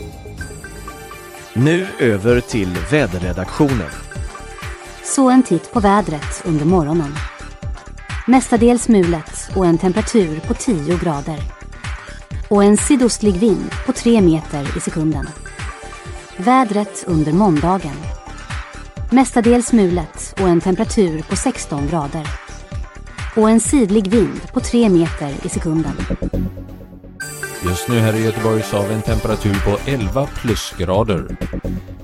Nu över till väderredaktionen. Så en titt på vädret under morgonen. Mestadels mulet och en temperatur på 10 grader. Och en sydostlig vind på 3 meter i sekunden. Vädret under måndagen. Mestadels mulet och en temperatur på 16 grader. Och en sydlig vind på 3 meter i sekunden. Just nu här i Göteborg så har vi en temperatur på 11 plusgrader.